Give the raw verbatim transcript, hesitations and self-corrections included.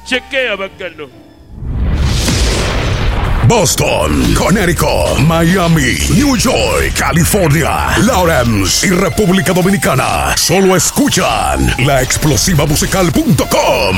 Chequea, bacano. Boston, Connecticut, Miami, New York, California, Lawrence y República Dominicana. Solo escuchan la explosiva musical punto com.